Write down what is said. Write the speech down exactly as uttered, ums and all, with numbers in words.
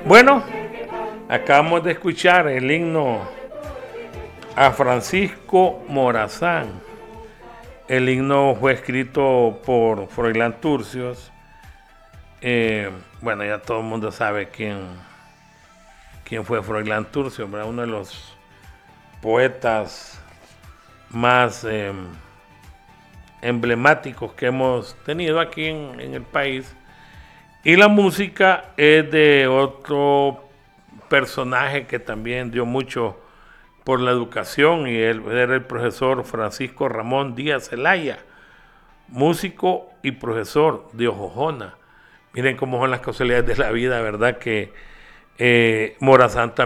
Bueno, acabamos de escuchar el himno a Francisco Morazán. El himno fue escrito por Froilán Turcios. Eh, bueno, ya todo el mundo sabe quién, quién fue Froilán Turcios, ¿verdad? Uno de los poetas más eh, emblemáticos que hemos tenido aquí en, en el país. Y la música es de otro personaje que también dio mucho por la educación, y él era el profesor Francisco Ramón Díaz Zelaya, músico y profesor de Ojojona. Miren cómo son las casualidades de la vida, ¿verdad? Que eh, Morazán también